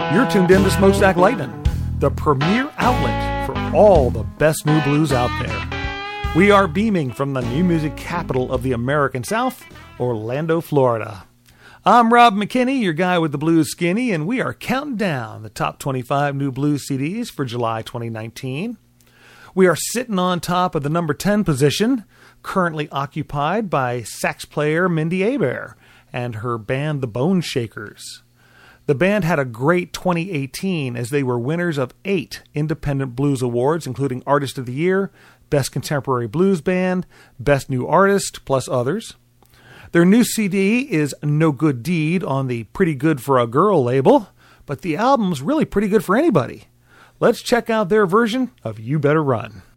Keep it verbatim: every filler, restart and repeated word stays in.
You're tuned in to Smokestack Lightning, the premier outlet for all the best new blues out there. We are beaming from the new music capital of the American South, Orlando, Florida. I'm Rob McKinney, your guy with the blues skinny, and we are counting down the top twenty-five new blues C Ds for July twenty nineteen. We are sitting on top of the number ten position, currently occupied by sax player Mindy Abair and her band The Bone Shakers. The band had a great twenty eighteen as they were winners of eight Independent Blues Awards, including Artist of the Year, Best Contemporary Blues Band, Best New Artist, plus others. Their new C D is No Good Deed on the Pretty Good for a Girl label, but the album's really pretty good for anybody. Let's check out their version of You Better Run.